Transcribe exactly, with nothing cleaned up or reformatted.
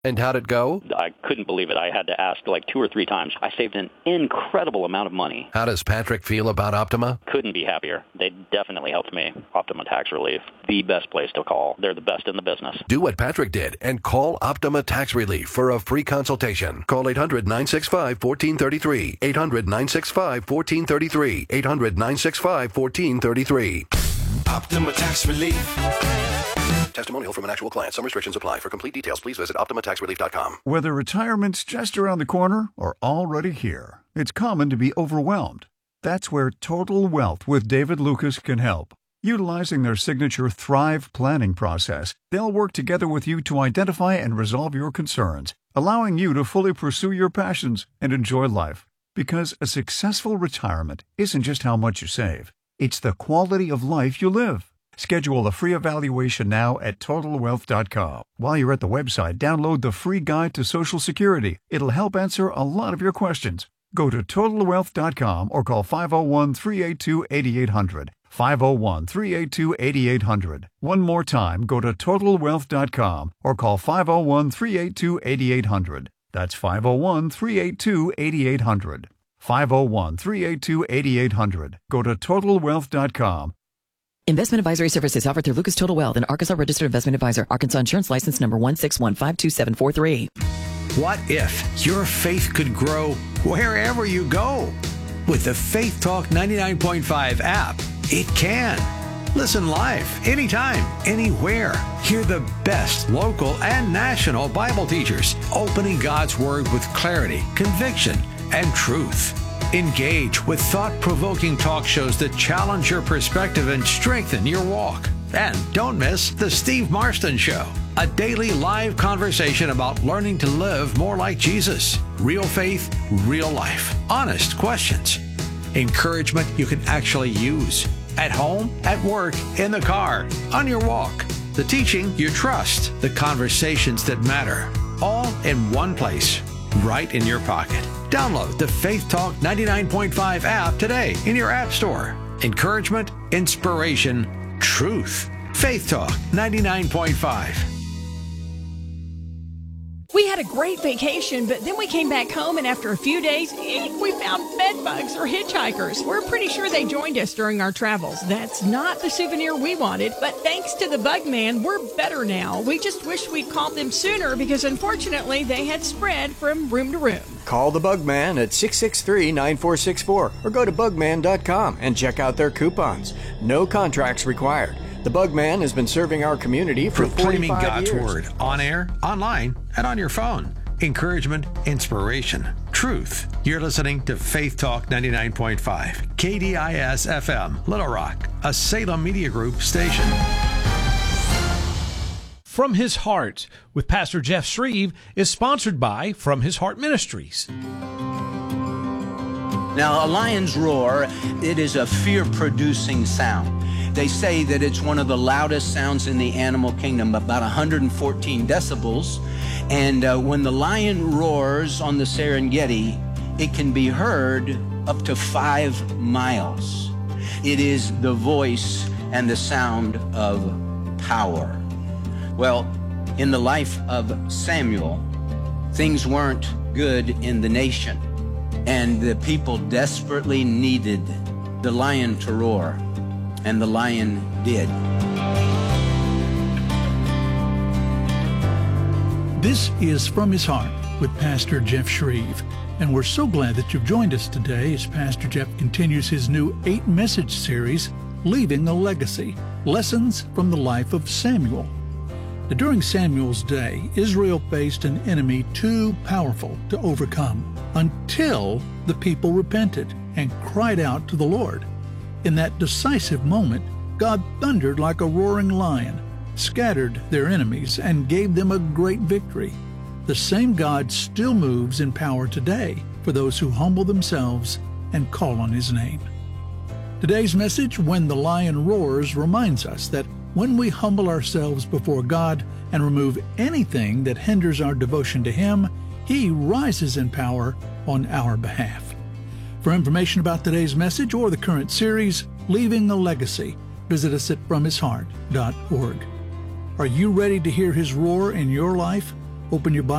And how'd it go? I couldn't believe it. I had to ask like two or three times. I saved an incredible amount of money. How does Patrick feel about Optima? Couldn't be happier. They definitely helped me. Optima Tax Relief, the best place to call. They're the best in the business. Do what Patrick did and call Optima Tax Relief for a free consultation. Call eight hundred, nine six five, one four three three. eight hundred, nine six five, one four three three. eight hundred, nine six five, one four three three. Optima Tax Relief. Testimonial from an actual client. Some restrictions apply. For complete details, please visit optima tax relief dot com. Whether retirement's just around the corner or already here, it's common to be overwhelmed. That's where Total Wealth with David Lucas can help. Utilizing their signature Thrive planning process, they'll work together with you to identify and resolve your concerns, allowing you to fully pursue your passions and enjoy life. Because a successful retirement isn't just how much you save, it's the quality of life you live. Schedule a free evaluation now at total wealth dot com. While you're at the website, download the free guide to Social Security. It'll help answer a lot of your questions. Go to total wealth dot com or call five oh one, three eight two, eight eight hundred. five oh one, three eight two, eight eight hundred. One more time, go to total wealth dot com or call five oh one, three eight two, eight eight hundred. That's five oh one, three eight two, eight eight hundred. five oh one, three eight two, eight eight hundred. Go to total wealth dot com. Investment advisory services offered through Lucas Total Wealth, an Arkansas registered investment advisor. Arkansas Insurance License number one six one five two seven four three. What if your faith could grow wherever you go? With the Faith Talk ninety-nine point five app, it can. Listen live, anytime, anywhere. Hear the best local and national Bible teachers opening God's Word with clarity, conviction, and truth. Engage with thought-provoking talk shows that challenge your perspective and strengthen your walk. And don't miss The Steve Marston Show, a daily live conversation about learning to live more like Jesus. Real faith, real life. Honest questions. Encouragement you can actually use. At home, at work, in the car, on your walk. The teaching you trust. The conversations that matter. All in one place, right in your pocket. Download the Faith Talk ninety-nine point five app today in your app store. Encouragement, inspiration, truth. Faith Talk ninety-nine point five. We had a great vacation, but then we came back home, and after a few days, we found bed bugs or hitchhikers. We're pretty sure they joined us during our travels. That's not the souvenir we wanted, but thanks to the Bug Man, we're better now. We just wish we'd called them sooner because, unfortunately, they had spread from room to room. Call the Bug Man at six six three, nine four six four or go to bug man dot com and check out their coupons. No contracts required. The Bug Man has been serving our community for proclaiming forty-five God's years. Word on air, online, and on your phone. Encouragement, inspiration, truth. You're listening to Faith Talk ninety-nine point five, K D I S F M, Little Rock, a Salem Media Group station. From His Heart with Pastor Jeff Shreve is sponsored by From His Heart Ministries. Now, a lion's roar, it is a fear-producing sound. They say that it's one of the loudest sounds in the animal kingdom, about one hundred fourteen decibels. And uh, when the lion roars on the Serengeti, it can be heard up to five miles. It is the voice and the sound of power. Well, in the life of Samuel, things weren't good in the nation, and the people desperately needed the lion to roar. And the lion did. This is From His Heart with Pastor Jeff Shreve. And we're so glad that you've joined us today as Pastor Jeff continues his new eight-message series, Leaving a Legacy, Lessons from the Life of Samuel. Now, during Samuel's day, Israel faced an enemy too powerful to overcome until the people repented and cried out to the Lord. In that decisive moment, God thundered like a roaring lion, scattered their enemies, and gave them a great victory. The same God still moves in power today for those who humble themselves and call on His name. Today's message, When the Lion Roars, reminds us that when we humble ourselves before God and remove anything that hinders our devotion to Him, He rises in power on our behalf. For information about today's message or the current series, Leaving a Legacy, visit us at from his heart dot org. Are you ready to hear His roar in your life? Open your Bible.